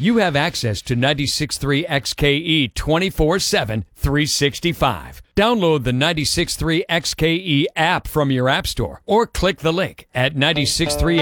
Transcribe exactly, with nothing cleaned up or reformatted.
you have access to ninety-six point three X K E twenty-four seven, three sixty-five. Download the ninety-six point three X K E app from your app store or click the link at ninety-six point three